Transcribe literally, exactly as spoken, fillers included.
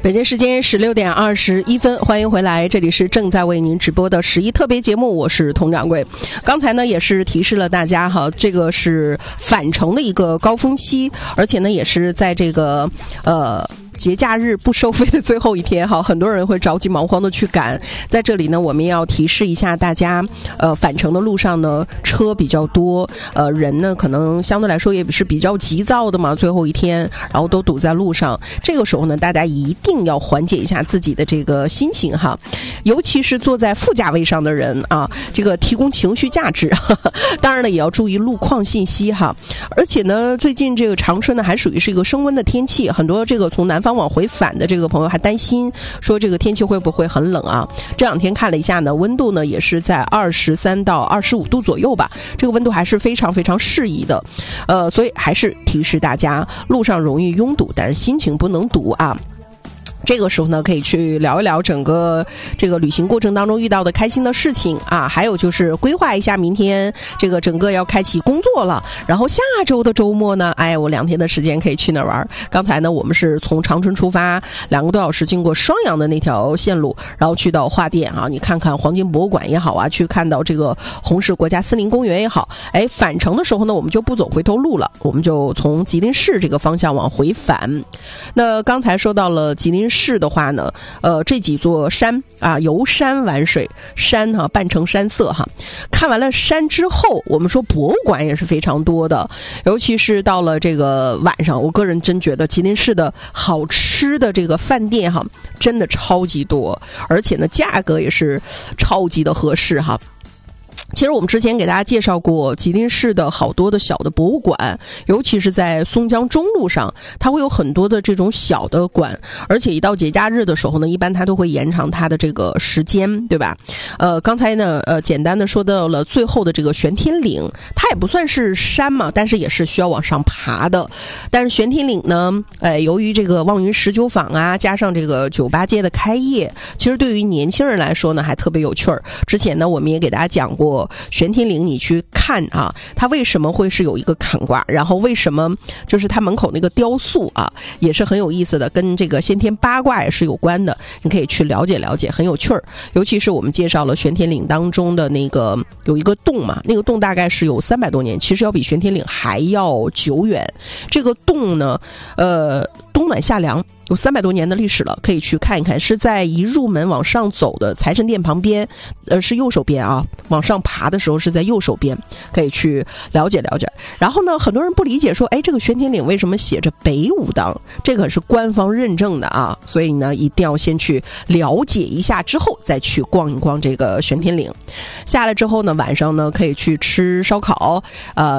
北京时间十六点二十一分，欢迎回来，这里是正在为您直播的十一特别节目，我是佟掌柜。刚才呢也是提示了大家哈，这个是返程的一个高峰期，而且呢也是在这个呃节假日不收费的最后一天哈，很多人会着急忙慌的去赶。在这里呢，我们要提示一下大家，呃，返程的路上呢，车比较多，呃，人呢可能相对来说也是比较急躁的嘛，最后一天，然后都堵在路上。这个时候呢，大家一定要缓解一下自己的这个心情哈，尤其是坐在副驾位上的人啊，这个提供情绪价值，呵呵当然呢也要注意路况信息哈。而且呢，最近这个长春呢还属于是一个升温的天气，很多这个从南方往回返的这个朋友还担心说这个天气会不会很冷啊？这两天看了一下呢，温度呢也是在二十三到二十五度左右吧，这个温度还是非常非常适宜的。呃，所以还是提示大家，路上容易拥堵，但是心情不能堵啊。这个时候呢，可以去聊一聊整个这个旅行过程当中遇到的开心的事情啊，还有就是规划一下明天这个整个要开启工作了，然后下周的周末呢，哎，我两天的时间可以去哪儿玩？刚才呢，我们是从长春出发，两个多小时经过双阳的那条线路，然后去到花店啊，你看看黄金博物馆也好啊，去看到这个红石国家森林公园也好，哎，返程的时候呢，我们就不走回头路了，我们就从吉林市这个方向往回返。那刚才说到了吉林市市的话呢，呃，这几座山啊，游山玩水，山哈、啊、半城山色哈。看完了山之后，我们说博物馆也是非常多的，尤其是到了这个晚上，我个人真觉得吉林市的好吃的这个饭店哈，真的超级多，而且呢，价格也是超级的合适哈。其实我们之前给大家介绍过吉林市的好多的小的博物馆，尤其是在松江中路上，它会有很多的这种小的馆，而且一到节假日的时候呢，一般它都会延长它的这个时间，对吧？呃，刚才呢，呃，简单的说到了最后的这个玄天岭，它也不算是山嘛，但是也是需要往上爬的。但是玄天岭呢，呃，由于这个望云十九坊啊，加上这个酒吧街的开业，其实对于年轻人来说呢，还特别有趣儿。之前呢，我们也给大家讲过。玄天岭你去看啊，它为什么会是有一个坎卦，然后为什么就是它门口那个雕塑啊也是很有意思的，跟这个先天八卦也是有关的，你可以去了解了解，很有趣儿。尤其是我们介绍了玄天岭当中的那个有一个洞嘛，那个洞大概是有三百多年，其实要比玄天岭还要久远。这个洞呢，呃，冬暖夏凉，有三百多年的历史了，可以去看一看，是在一入门往上走的财神殿旁边，呃，是右手边啊，往上爬的时候是在右手边，可以去了解了解。然后呢，很多人不理解说，哎，这个玄天岭为什么写着北武当？这个是官方认证的啊，所以呢，一定要先去了解一下，之后再去逛一逛这个玄天岭。下来之后呢，晚上呢可以去吃烧烤，呃。